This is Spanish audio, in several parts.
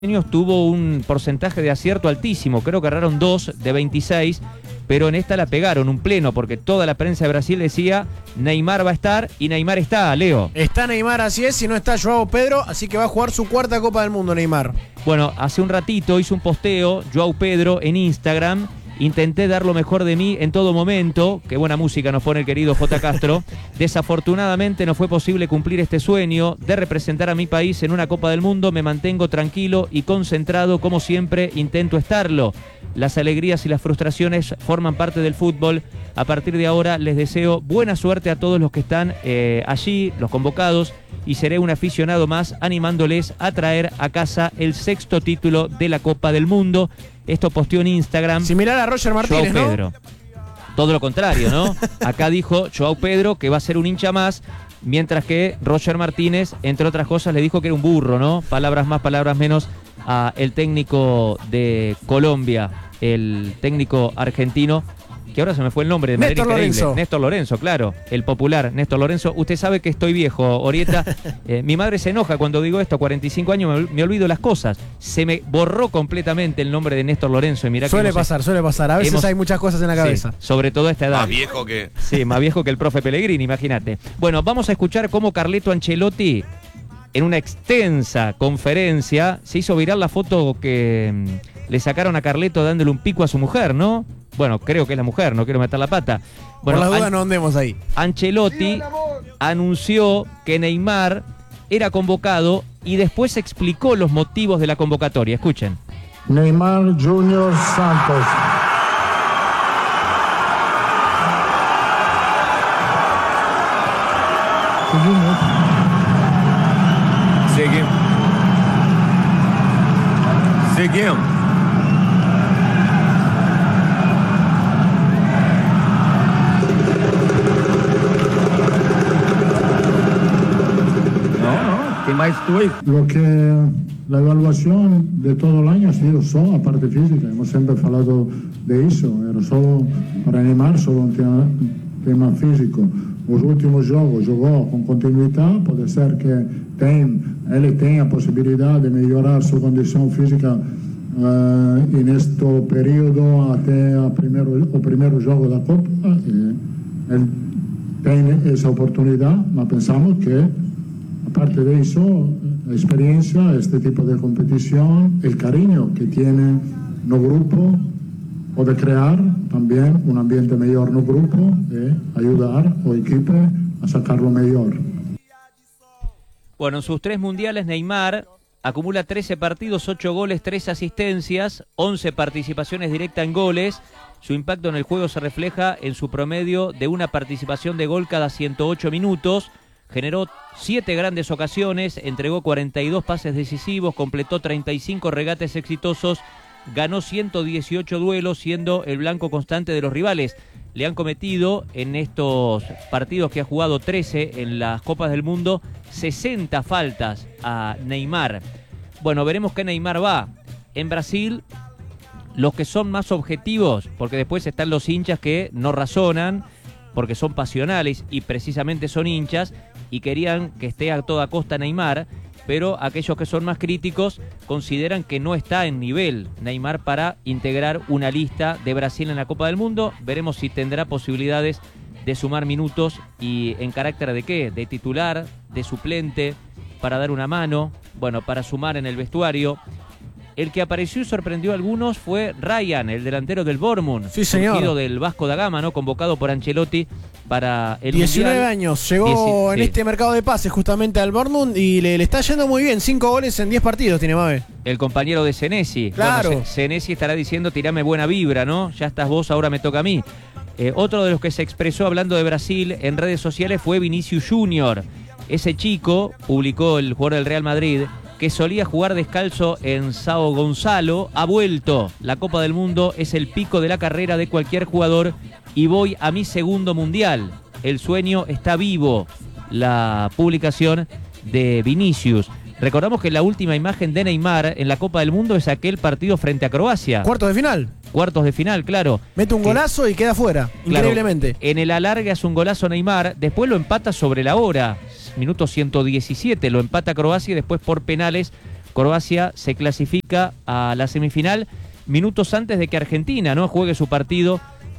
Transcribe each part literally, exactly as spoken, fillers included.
tuvo un porcentaje de acierto altísimo, creo que erraron dos de veintiséis, pero en esta la pegaron un pleno, porque toda la prensa de Brasil decía Neymar va a estar, y Neymar está, Leo. Está Neymar, así es, y no está Joao Pedro, así que va a jugar su cuarta Copa del Mundo, Neymar. Bueno, hace un ratito hizo un posteo, Joao Pedro, en Instagram. Intenté dar lo mejor de mí en todo momento. Qué buena música nos pone el querido J. Castro. Desafortunadamente no fue posible cumplir este sueño de representar a mi país en una Copa del Mundo. Me mantengo tranquilo y concentrado, como siempre intento estarlo. Las alegrías y las frustraciones forman parte del fútbol. A partir de ahora les deseo buena suerte a todos los que están eh, allí, los convocados, y seré un aficionado más animándoles a traer a casa el sexto título de la Copa del Mundo. Esto posteó en Instagram. Similar a Roger Martínez, Joao Pedro. ¿No? Todo lo contrario, ¿no? Acá dijo Joao Pedro que va a ser un hincha más, mientras que Roger Martínez, entre otras cosas, le dijo que era un burro, ¿no? Palabras más, palabras menos, a el técnico de Colombia, el técnico argentino, que ahora se me fue el nombre de manera Néstor increíble. Lorenzo. Néstor Lorenzo, claro, el popular Néstor Lorenzo. Usted sabe que estoy viejo, Orieta. Eh, mi madre se enoja cuando digo esto, cuarenta y cinco años, me, me olvido las cosas. Se me borró completamente el nombre de Néstor Lorenzo. Y mirá suele que pasar, suele pasar. A veces hemos, hay muchas cosas en la cabeza. Sí, sobre todo a esta edad. Más viejo que... Sí, más viejo que el profe Pellegrini, imagínate. Bueno, vamos a escuchar cómo Carleto Ancelotti, en una extensa conferencia, se hizo viral la foto que mmm, le sacaron a Carleto dándole un pico a su mujer, ¿no? Bueno, creo que es la mujer, no quiero meter la pata. Bueno, por la duda An- no andemos ahí. Ancelotti anunció que Neymar era convocado y después explicó los motivos de la convocatoria. Escuchen. Neymar Junior Santos. Seguimos. Seguimos. ¿Qué más estoy? Lo que la evaluación de todo el año ha sido solo la parte física. Hemos siempre hablado de eso. Era solo para animar, solo un tema, tema físico. Los últimos juegos jugó con continuidad. Puede ser que ten, él tenga posibilidad de mejorar su condición física uh, en este periodo hasta el primer, el primer juego de la Copa. Eh, él tiene esa oportunidad, pero pensamos que aparte de eso, la experiencia, este tipo de competición, el cariño que tiene no grupo, puede crear también un ambiente mejor no grupo, eh, ayudar al equipo a sacar lo mejor. Bueno, en sus tres mundiales Neymar acumula trece partidos, ocho goles, tres asistencias, once participaciones directas en goles. Su impacto en el juego se refleja en su promedio de una participación de gol cada ciento ocho minutos. Generó siete grandes ocasiones, entregó cuarenta y dos pases decisivos, completó treinta y cinco regates exitosos, ganó ciento dieciocho duelos, siendo el blanco constante de los rivales. Le han cometido en estos partidos que ha jugado trece en las Copas del Mundo, sesenta faltas a Neymar. Bueno, veremos qué Neymar va. En Brasil, los que son más objetivos, porque después están los hinchas que no razonan, porque son pasionales y precisamente son hinchas y querían que esté a toda costa Neymar, pero aquellos que son más críticos consideran que no está en nivel Neymar para integrar una lista de Brasil en la Copa del Mundo. Veremos si tendrá posibilidades de sumar minutos y en carácter de qué, de titular, de suplente, para dar una mano, bueno, para sumar en el vestuario. El que apareció y sorprendió a algunos fue Ryan, el delantero del Bournemouth, sí, señor, surgido del Vasco da Gama, ¿no? Convocado por Ancelotti para el diecinueve Mundial. años, llegó Dieci- en sí. este mercado de pases justamente al Bournemouth y le, le está yendo muy bien, cinco goles en diez partidos tiene Mabe. El compañero de Senesi. Claro. Bueno, Senesi estará diciendo, tirame buena vibra, ¿no? Ya estás vos, ahora me toca a mí. Eh, otro de los que se expresó hablando de Brasil en redes sociales fue Vinicius Junior. Ese chico, publicó el jugador del Real Madrid, que solía jugar descalzo en Sao Gonzalo, ha vuelto. La Copa del Mundo es el pico de la carrera de cualquier jugador y voy a mi segundo mundial. El sueño está vivo. La publicación de Vinicius. Recordamos que la última imagen de Neymar en la Copa del Mundo es aquel partido frente a Croacia. Cuartos de final. Cuartos de final, claro. Mete un Que, golazo y queda fuera, claro, increíblemente. En el alargue hace un golazo Neymar, después lo empata sobre la hora. Minuto ciento diecisiete, lo empata Croacia y después por penales Croacia se clasifica a la semifinal minutos antes de que Argentina no juegue su partido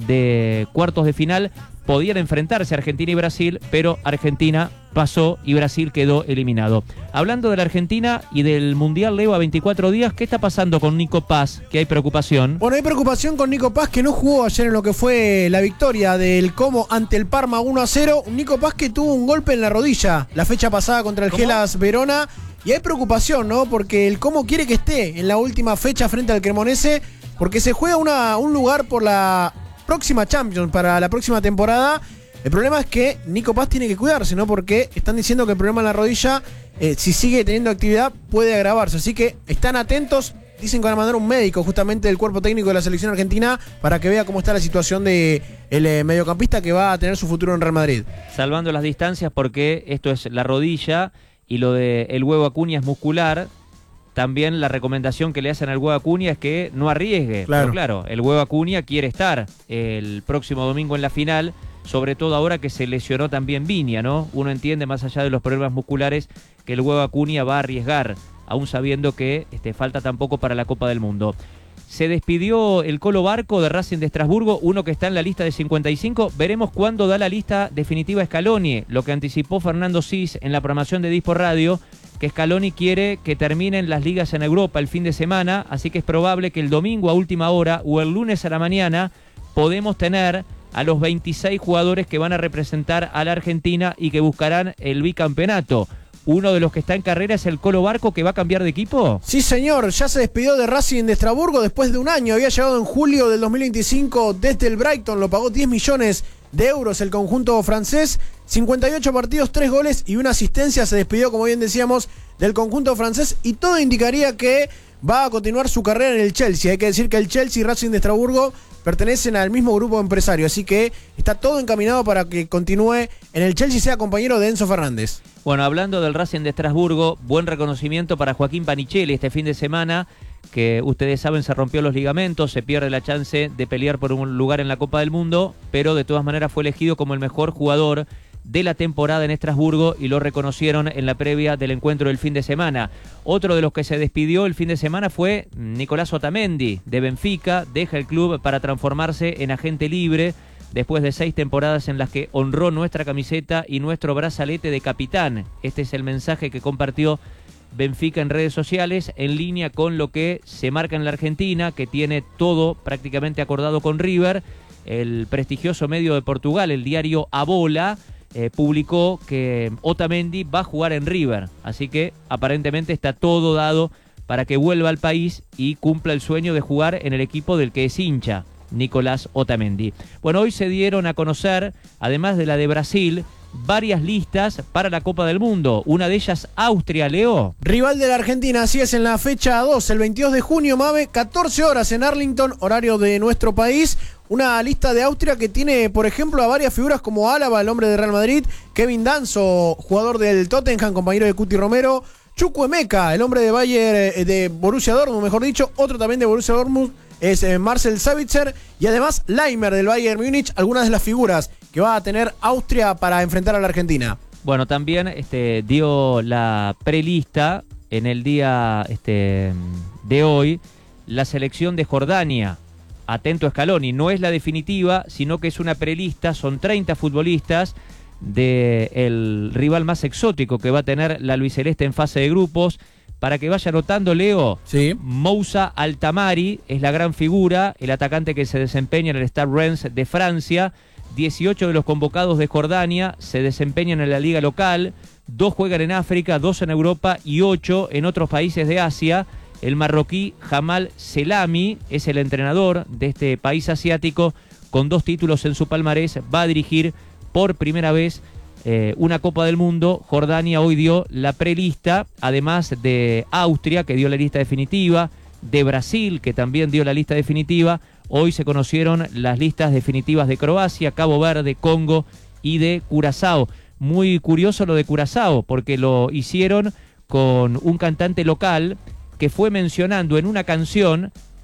de cuartos de final. Podían enfrentarse Argentina y Brasil, pero Argentina pasó y Brasil quedó eliminado. Hablando de la Argentina y del Mundial, Leo, a veinticuatro días, ¿qué está pasando con Nico Paz? Que hay preocupación. Bueno, hay preocupación con Nico Paz, que no jugó ayer en lo que fue la victoria del Como ante el Parma uno a cero. Nico Paz que tuvo un golpe en la rodilla la fecha pasada contra el Hellas Verona. Y hay preocupación, ¿no? Porque el Como quiere que esté en la última fecha frente al Cremonese, porque se juega una, un lugar por la próxima Champions, para la próxima temporada. El problema es que Nico Paz tiene que cuidarse, ¿no? Porque están diciendo que el problema en la rodilla, eh, si sigue teniendo actividad, puede agravarse. Así que están atentos. Dicen que van a mandar un médico justamente del cuerpo técnico de la selección argentina para que vea cómo está la situación de el eh, mediocampista que va a tener su futuro en Real Madrid. Salvando las distancias, porque esto es la rodilla y lo de el huevo Acuña es muscular. También la recomendación que le hacen al huevo Acuña es que no arriesgue. Claro. Pero claro, el huevo Acuña quiere estar el próximo domingo en la final, sobre todo ahora que se lesionó también Viña, ¿no? Uno entiende, más allá de los problemas musculares, que el huevo Acuña va a arriesgar, aún sabiendo que este, falta tampoco para la Copa del Mundo. Se despidió el Colo Barco de Racing de Estrasburgo, uno que está en la lista de cincuenta y cinco. Veremos cuándo da la lista definitiva Scaloni, lo que anticipó Fernando Cis en la programación de Dispo Radio, que Scaloni quiere que terminen las ligas en Europa el fin de semana, así que es probable que el domingo a última hora o el lunes a la mañana podemos tener a los veintiséis jugadores que van a representar a la Argentina y que buscarán el bicampeonato. Uno de los que está en carrera es el Colo Barco, que va a cambiar de equipo. Sí, señor, ya se despidió de Racing de Estrasburgo después de un año. Había llegado en julio del dos mil veinticinco desde el Brighton, lo pagó diez millones de euros el conjunto francés. cincuenta y ocho partidos, tres goles y una asistencia. Se despidió, como bien decíamos, del conjunto francés y todo indicaría que va a continuar su carrera en el Chelsea. Hay que decir que el Chelsea y Racing de Estrasburgo pertenecen al mismo grupo empresario, así que está todo encaminado para que continúe en el Chelsea y sea compañero de Enzo Fernández. Bueno, hablando del Racing de Estrasburgo, buen reconocimiento para Joaquín Panichelli este fin de semana, que ustedes saben se rompió los ligamentos, se pierde la chance de pelear por un lugar en la Copa del Mundo, pero de todas maneras fue elegido como el mejor jugador de la temporada en Estrasburgo y lo reconocieron en la previa del encuentro del fin de semana. Otro de los que se despidió el fin de semana fue Nicolás Otamendi, de Benfica. Deja el club para transformarse en agente libre después de seis temporadas en las que honró nuestra camiseta y nuestro brazalete de capitán. Este es el mensaje que compartió Benfica en redes sociales, en línea con lo que se marca en la Argentina, que tiene todo prácticamente acordado con River. El prestigioso medio de Portugal, el diario A Bola, Eh, publicó que Otamendi va a jugar en River, así que aparentemente está todo dado para que vuelva al país y cumpla el sueño de jugar en el equipo del que es hincha, Nicolás Otamendi. Bueno, hoy se dieron a conocer, además de la de Brasil, varias listas para la Copa del Mundo. Una de ellas, Austria, Leo. Rival de la Argentina, así es, en la fecha dos, el veintidós de junio, Mave, catorce horas en Arlington, horario de nuestro país. Una lista de Austria que tiene, por ejemplo, a varias figuras como Álava, el hombre de Real Madrid, Kevin Danso, jugador del Tottenham, compañero de Cuti Romero, Chukwuemeka, el hombre de Bayern, de Borussia Dortmund, mejor dicho, otro también de Borussia Dortmund, es Marcel Sabitzer, y además Leimer del Bayern Múnich, algunas de las figuras que va a tener Austria para enfrentar a la Argentina. Bueno, también este, dio la prelista en el día este, de hoy la selección de Jordania. Atento Scaloni, no es la definitiva, sino que es una prelista, son treinta futbolistas del rival más exótico que va a tener la albiceleste en fase de grupos. Para que vaya anotando, Leo, sí. Moussa Altamari es la gran figura, el atacante que se desempeña en el Stade Reims de Francia. dieciocho de los convocados de Jordania se desempeñan en la liga local, dos juegan en África, dos en Europa y ocho en otros países de Asia. El marroquí Jamal Selami es el entrenador de este país asiático, con dos títulos en su palmarés. Va a dirigir por primera vez eh, una Copa del Mundo. Jordania hoy dio la prelista, además de Austria, que dio la lista definitiva, de Brasil, que también dio la lista definitiva. Hoy se conocieron las listas definitivas de Croacia, Cabo Verde, Congo y de Curazao. Muy curioso lo de Curazao, porque lo hicieron con un cantante local que fue mencionando en una canción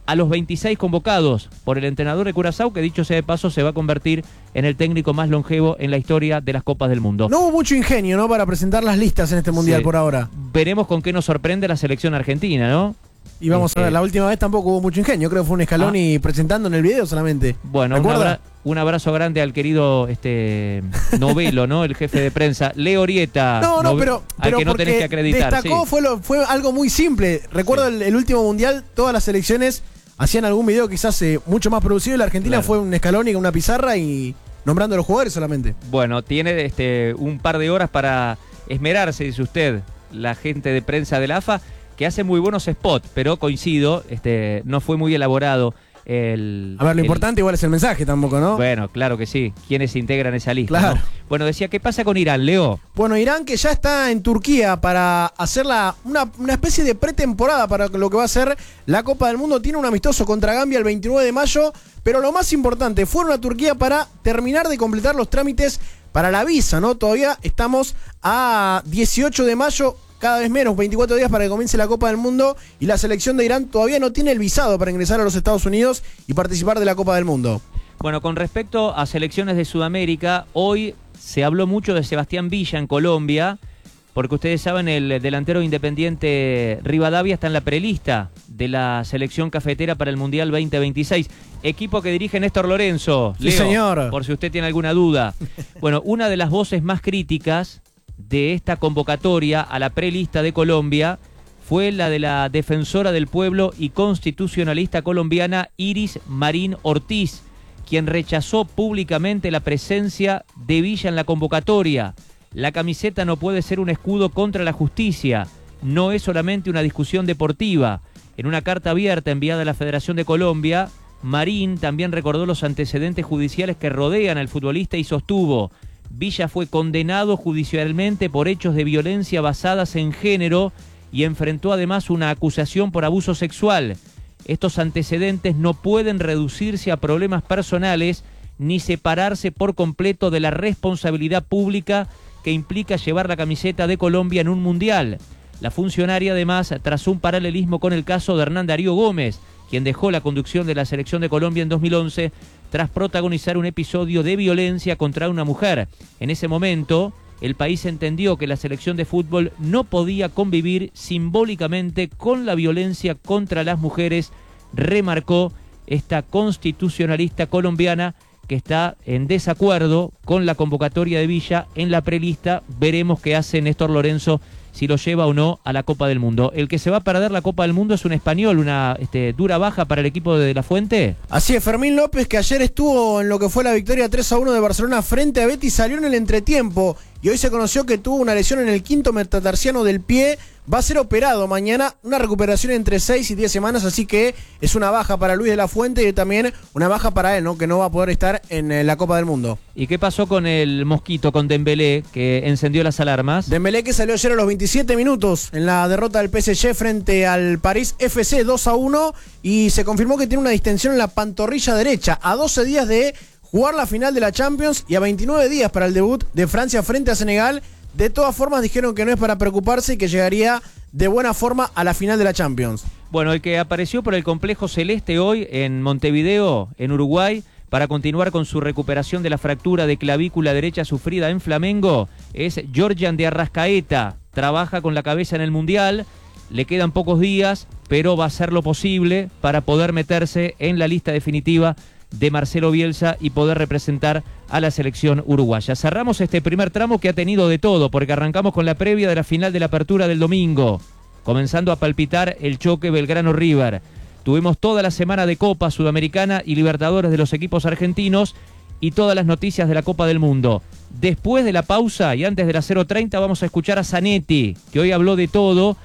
a los veintiséis convocados por el entrenador de Curazao, que dicho sea de paso se va a convertir en el técnico más longevo en la historia de las Copas del Mundo. No hubo mucho ingenio, ¿no?, para presentar las listas en este Mundial Sí. por ahora. Veremos con qué nos sorprende la selección argentina, ¿no? Y vamos Este- a ver, la última vez tampoco hubo mucho ingenio, creo que fue un Scaloni presentando en el video solamente. Bueno, un, ¿Recuerda? abra- un abrazo grande al querido este Novelo, ¿no? El jefe de prensa. Leo Orieta. No, no, Nove- pero, al pero que no porque tenés que acreditar. destacó sí. fue, lo, fue algo muy simple. Recuerdo Sí. el, el último Mundial, todas las selecciones hacían algún video quizás eh, mucho más producido. La Argentina Claro. fue un Scaloni con una pizarra y nombrando a los jugadores solamente. Bueno, tiene este un par de horas para esmerarse, dice usted, la gente de prensa de la A F A, que hace muy buenos spots, pero coincido, este, no fue muy elaborado el... A ver, lo el- importante igual es el mensaje tampoco, ¿no? Bueno, claro que sí. ¿Quiénes integran esa lista? Claro. ¿no? Bueno, decía, ¿qué pasa con Irán, Leo? Bueno, Irán que ya está en Turquía para hacer la, una, una especie de pretemporada para lo que va a ser la Copa del Mundo. Tiene un amistoso contra Gambia el veintinueve de mayo, pero lo más importante, fueron a Turquía para terminar de completar los trámites para la visa, ¿no? Todavía estamos a dieciocho de mayo, cada vez menos, veinticuatro días para que comience la Copa del Mundo, y la selección de Irán todavía no tiene el visado para ingresar a los Estados Unidos y participar de la Copa del Mundo. Bueno, con respecto a selecciones de Sudamérica, hoy se habló mucho de Sebastián Villa en Colombia, porque ustedes saben, el delantero independiente Rivadavia está en la prelista de la selección cafetera para el Mundial veinte veintiséis. Equipo que dirige Néstor Lorenzo. Sí, Leo, señor. por si usted tiene alguna duda. Bueno, una de las voces más críticas de esta convocatoria a la prelista de Colombia fue la de la defensora del pueblo y constitucionalista colombiana Iris Marín Ortiz, quien rechazó públicamente la presencia de Villa en la convocatoria. La camiseta no puede ser un escudo contra la justicia, no es solamente una discusión deportiva. En una carta abierta enviada a la Federación de Colombia, Marín también recordó los antecedentes judiciales que rodean al futbolista y sostuvo: Villa fue condenado judicialmente por hechos de violencia basadas en género y enfrentó además una acusación por abuso sexual. Estos antecedentes no pueden reducirse a problemas personales ni separarse por completo de la responsabilidad pública que implica llevar la camiseta de Colombia en un mundial. La funcionaria además trazó un paralelismo con el caso de Hernán Darío Gómez, quien dejó la conducción de la selección de Colombia en dos mil once tras protagonizar un episodio de violencia contra una mujer. En ese momento, el país entendió que la selección de fútbol no podía convivir simbólicamente con la violencia contra las mujeres, remarcó esta constitucionalista colombiana, que está en desacuerdo con la convocatoria de Villa en la prelista. Veremos qué hace Néstor Lorenzo, si lo lleva o no a la Copa del Mundo. El que se va a perder la Copa del Mundo es un español, una este, dura baja para el equipo de, de La Fuente. Así es, Fermín López, que ayer estuvo en lo que fue la victoria tres a uno de Barcelona frente a Betis, salió en el entretiempo y hoy se conoció que tuvo una lesión en el quinto metatarsiano del pie. Va a ser operado mañana, una recuperación entre seis y diez semanas, así que es una baja para Luis de la Fuente y también una baja para él, ¿no?, que no va a poder estar en eh, la Copa del Mundo. ¿Y qué pasó con el Mosquito, con Dembélé, que encendió las alarmas? Dembélé, que salió ayer a los veintisiete minutos en la derrota del P S G frente al París F C dos a uno, y se confirmó que tiene una distensión en la pantorrilla derecha, a doce días de jugar la final de la Champions y a veintinueve días para el debut de Francia frente a Senegal. De todas formas dijeron que no es para preocuparse y que llegaría de buena forma a la final de la Champions. Bueno, el que apareció por el complejo celeste hoy en Montevideo, en Uruguay, para continuar con su recuperación de la fractura de clavícula derecha sufrida en Flamengo, es Georgian de Arrascaeta. Trabaja con la cabeza en el Mundial, le quedan pocos días, pero va a hacer lo posible para poder meterse en la lista definitiva de Marcelo Bielsa y poder representar a la selección uruguaya. Cerramos este primer tramo que ha tenido de todo, porque arrancamos con la previa de la final de la apertura del domingo, comenzando a palpitar el choque Belgrano-River. Tuvimos toda la semana de Copa Sudamericana y Libertadores de los equipos argentinos y todas las noticias de la Copa del Mundo. Después de la pausa y antes de las cero treinta vamos a escuchar a Zanetti, que hoy habló de todo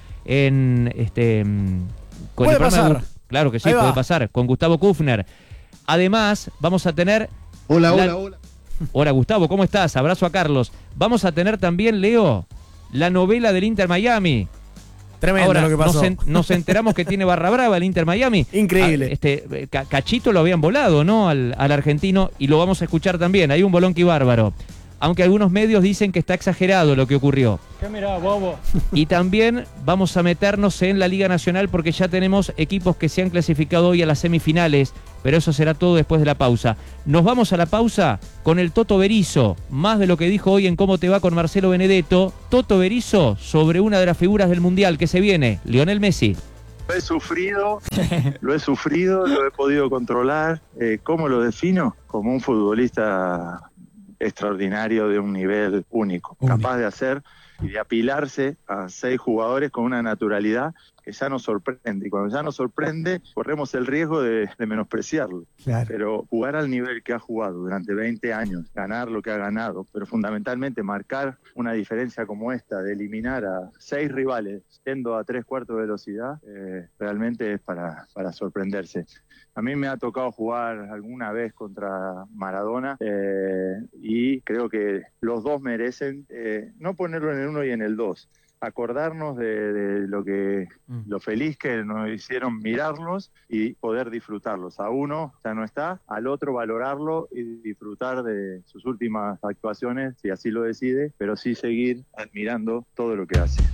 en este con puede el programa pasar. de... Claro que sí, Ahí va. puede pasar, con Gustavo Kufner. Además, vamos a tener... Hola, la... hola, hola. Hola, Gustavo, ¿cómo estás? Abrazo a Carlos. Vamos a tener también, Leo, la novela del Inter Miami. Tremendo Ahora, lo que pasó. Nos, en, nos enteramos que tiene barra brava el Inter Miami. Increíble. Ah, este, Cachito lo habían volado, ¿no? Al, al argentino, y lo vamos a escuchar también. Hay un bolonqui bárbaro. aunque algunos medios dicen que está exagerado lo que ocurrió. ¿Qué mirá, bobo? Y también vamos a meternos en la Liga Nacional porque ya tenemos equipos que se han clasificado hoy a las semifinales, pero eso será todo después de la pausa. Nos vamos a la pausa con el Toto Berizzo, más de lo que dijo hoy en Cómo te va con Marcelo Benedetto. Toto Berizzo sobre una de las figuras del Mundial que se viene, Lionel Messi. Lo he sufrido, lo he sufrido, lo he podido controlar. Eh, ¿Cómo lo defino? Como un futbolista extraordinario de un nivel único, capaz de hacer y de apilarse a seis jugadores con una naturalidad que ya nos sorprende. Y cuando ya nos sorprende, corremos el riesgo de, de menospreciarlo. Claro. Pero jugar al nivel que ha jugado durante veinte años, ganar lo que ha ganado, pero fundamentalmente marcar una diferencia como esta, de eliminar a seis rivales yendo a tres cuartos de velocidad, eh, realmente es para, para sorprenderse. A mí me ha tocado jugar alguna vez contra Maradona eh, y creo que los dos merecen eh, no ponerlo en el uno y en el dos, acordarnos de, de lo que lo feliz que nos hicieron mirarlos y poder disfrutarlos. A uno ya no está, al otro valorarlo y disfrutar de sus últimas actuaciones, si así lo decide, pero sí seguir admirando todo lo que hace.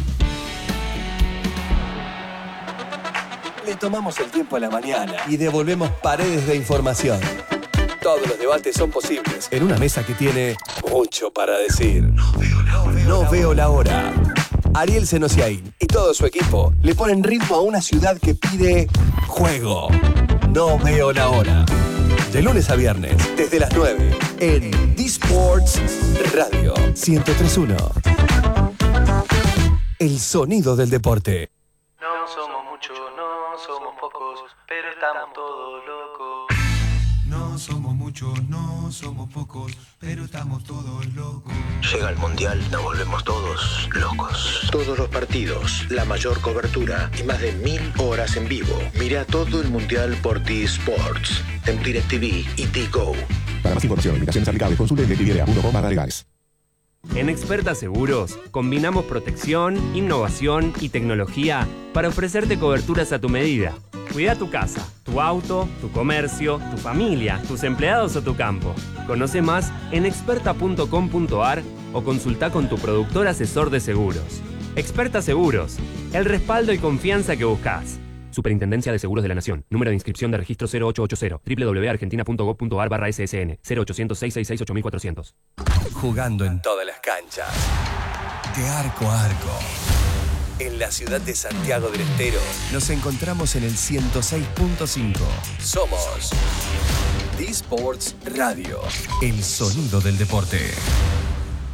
Le tomamos el tiempo a la mañana y devolvemos paredes de información. Todos los debates son posibles en una mesa que tiene mucho para decir. No veo la hora. No veo la hora. Ariel Senosiaín y todo su equipo le ponen ritmo a una ciudad que pide juego. No veo la hora. De lunes a viernes, desde las nueve, en D-Sports Radio ciento tres punto uno. El sonido del deporte. No somos muchos, no somos pocos, pero estamos todos locos. No somos muchos, no somos pocos, pero estamos todos locos. Llega el Mundial, nos volvemos todos locos. Todos los partidos, la mayor cobertura y más de mil horas en vivo. Mira todo el Mundial por T-Sports, en DirecTV y T-Go. Para más información, limitaciones aplicables, consulte en directv punto com barra legales. En Experta Seguros, combinamos protección, innovación y tecnología para ofrecerte coberturas a tu medida. Cuida tu casa, tu auto, tu comercio, tu familia, tus empleados o tu campo. Conoce más en experta punto com punto a r o consulta con tu productor asesor de seguros. Experta Seguros, el respaldo y confianza que buscas. Superintendencia de Seguros de la Nación. Número de inscripción de registro cero ocho ocho cero. doble u doble u doble u punto argentina punto gov punto a r barra S S N. cero ochocientos, seiscientos sesenta y seis, ocho mil cuatrocientos. Jugando en todas las canchas. De arco a arco. En la ciudad de Santiago del Estero nos encontramos en el ciento seis punto cinco. Somos D-Sports Radio. El sonido del deporte.